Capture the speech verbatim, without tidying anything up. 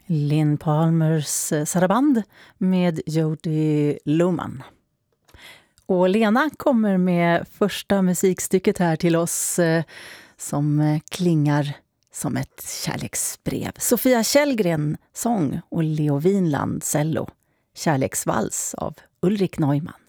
Lynn Palmers saraband med Jody Lohman. Och Lena kommer med första musikstycket här till oss eh, som klingar som ett kärleksbrev. Sofia Källgren sång och Leo Vinland cello. Kärleksvals av Ulrik Neumann.